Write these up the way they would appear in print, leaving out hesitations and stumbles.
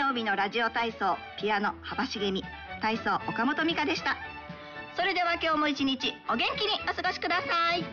曜日のラジオ体操、ピアノ幅茂美、体操岡本美香でした。それでは今日も一日お元気にお過ごしください。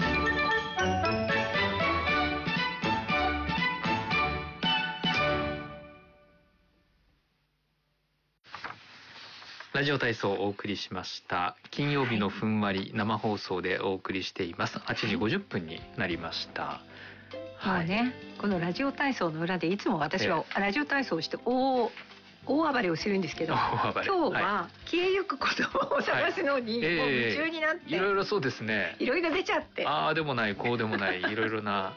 ラジオ体操をお送りしました。金曜日のふんわり生放送でお送りしています。8時50分になりました。 もうね、このラジオ体操の裏でいつも私はラジオ体操をして大暴れをするんですけど、今日は消えゆく言葉を探すのにもう夢中になって、 いろいろそうですね、 いろいろ出ちゃって、 ああでもないこうでもないいろいろな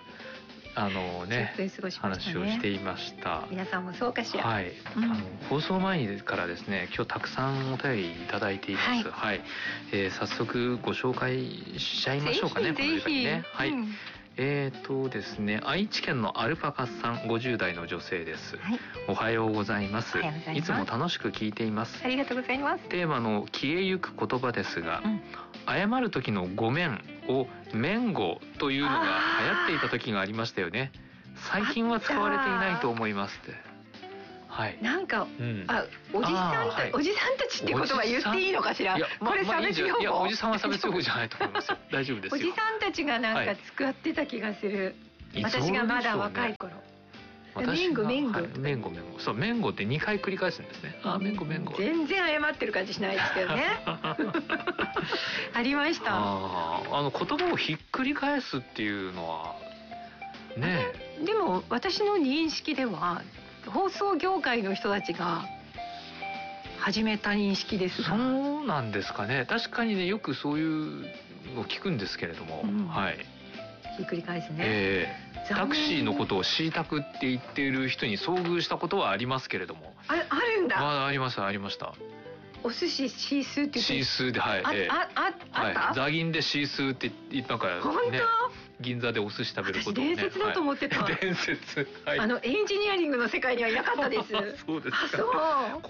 話をしていました。 皆さんもそうかしら。 はい、放送前からですね、今日たくさんお便りいただいています。はい、早速ご紹介しちゃいましょうかね。 ぜひぜひね。はい。ですね、愛知県のアルパカさん、50代の女性です。はい、おはようございます。いつも楽しく聞いています。 ありがとうございます。 テーマの消えゆく言葉ですが、謝る時のごめんをめんごというのが流行っていた時がありましたよね。最近は使われていないと思いますって。はい、 なんか、おじさんたちって言葉言っていいのかしら。これ差別用語。 いや、おじさんは差別用語じゃないと思いますよ。大丈夫ですよ。 おじさんたちがなんか使ってた気がする。私がまだ若い頃。めんご。そう、めんごって2回繰り返すんですね。めんご。 全然謝ってる感じしないですけどね。ありました。 言葉をひっくり返すっていうのはね。 でも私の認識では放送業界の人たちが始めた認識ですが。 そうなんですかね。確かにね、よくそういうの聞くんですけれども、はい。 ひっくり返すね。 タクシーのことをシータクって言っている人に遭遇したことはありますけれども。 あるんだ。 ありました。 お寿司シースーって言って。 シースーで、はい。 あった。 座銀でシースーってなんかね。 本当？ 銀座でお寿司食べることをね。 伝説だと思ってた。 伝説。はい。 エンジニアリングの世界にはいなかったです。 そうですか。そう。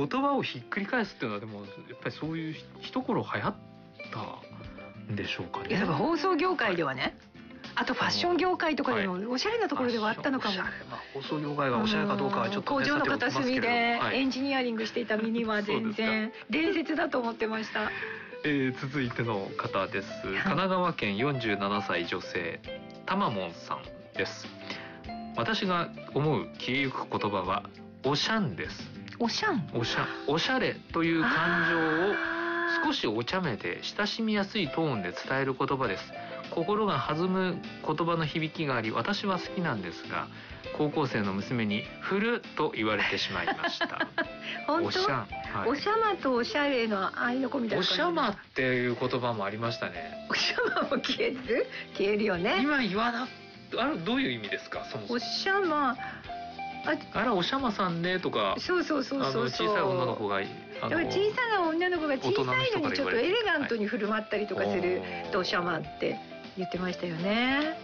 言葉をひっくり返すっていうのはでもやっぱりそういう一頃流行ったんでしょうかね。 いや、放送業界ではね。あとファッション業界とかでもおしゃれなところではあったのかも。 放送業界がおしゃれかどうかはちょっと工場の片隅でエンジニアリングしていた身には全然伝説だと思ってました。 続いての方です。神奈川県47歳女性、たまもんさんです。私が思う消えゆく言葉はおしゃんです。おしゃれという感情を少しお茶目で親しみやすいトーンで伝える言葉です。心が弾む言葉の響きがあり、私は好きなんですが、高校生の娘にふると言われてしまいました。 本当？おしゃまとおしゃれの愛の子みたいな。 おしゃまっていう言葉もありましたね。 おしゃまも消えるよね。 今言わな、どういう意味ですか、そもそも。 おしゃま、 おしゃまさんねとか。 そう。 小さい女の子が。 小さな女の子が小さいのにちょっとエレガントに振る舞ったりとかするとおしゃまって言ってましたよね。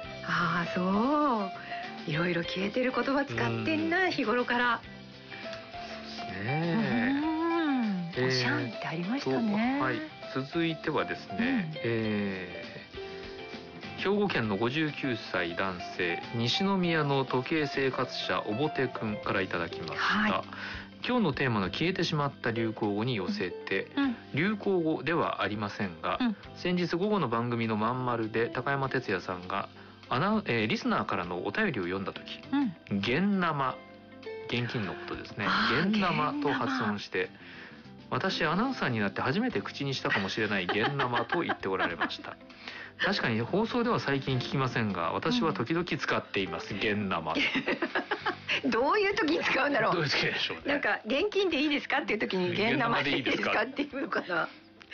そう。いろいろ消えてる言葉使ってんな、日頃から。 そうですね。 おしゃんってありましたね。 はい。続いてはですね、兵庫県の59歳男性、西宮の時計生活者おぼてくんからいただきました。今日のテーマの消えてしまった流行語に寄せて、流行語ではありませんが、先日午後の番組のまんまるで高山哲也さんがリスナーからのお便りを読んだ時、現生、現金のことですね、現生と発音して、私アナウンサーになって初めて口にしたかもしれない現生と言っておられました。確かに放送では最近聞きませんが、私は時々使っています、現生。 どういう時に使うんだろう。 どういう時でしょうね。 なんか現金でいいですかっていう時に現生でいいですかっていうのかな。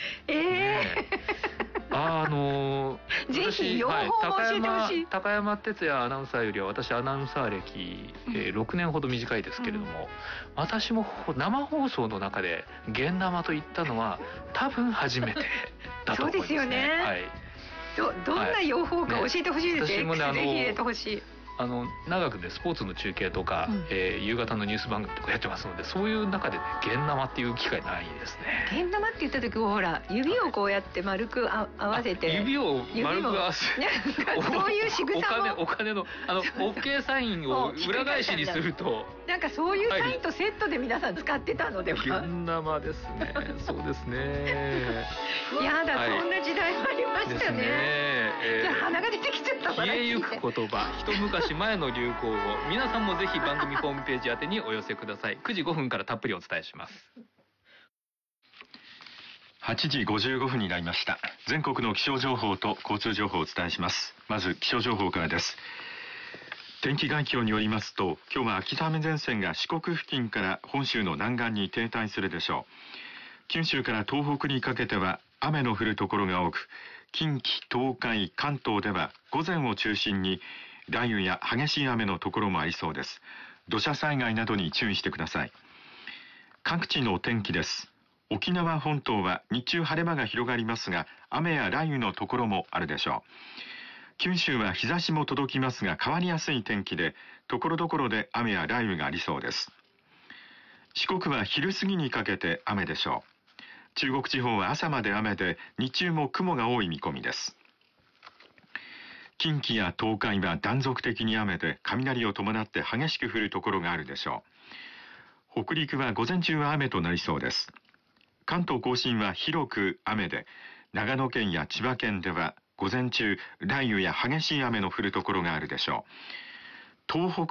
ぜひ両方も教えてほしい。 高山哲也アナウンサーよりは私アナウンサー歴、6年ほど短いですけれども、私も生放送の中で現生と言ったのは多分初めてだと思いますね。 そうですよね。どんな用法か教えてほしいですね。ぜひ入れてほしい。 長くねスポーツの中継とか、夕方のニュース番組とかやってますので、そういう中でね現生っていう機会ないですね。 現生って言った時ほら指をこうやって丸く合わせて、 指を丸く合わせてそういう仕草もお金のOK サインを裏返しにするとなんかそういうサインとセットで皆さん使ってたのでは。 現生ですね。そうですね。 やだ、そんな時代もありましたね。じゃあ鼻が出てきちゃった。 消えゆく言葉、一昔前の流行語、皆さんもぜひ番組ホームページ宛てにお寄せください。9時5分からたっぷりお伝えします。 8時55分になりました。全国の気象情報と交通情報をお伝えします。まず気象情報からです。天気概況によりますと、今日は秋雨前線が四国付近から本州の南岸に停滞するでしょう。九州から東北にかけては雨の降るところが多く、近畿、東海、関東では午前を中心に雷雨や激しい雨のところもありそうです。土砂災害などに注意してください。各地の天気です。沖縄本島は日中晴れ間が広がりますが、雨や雷雨のところもあるでしょう。九州は日差しも届きますが変わりやすい天気で、ところどころで雨や雷雨がありそうです。四国は昼過ぎにかけて雨でしょう。中国地方は朝まで雨で、日中も雲が多い見込みです。近畿や東海は断続的に雨で、雷を伴って激しく降るところがあるでしょう。北陸は午前中は雨となりそうです。関東甲信は広く雨で、長野県や千葉県では午前中雷雨や激しい雨の降るところがあるでしょう。東北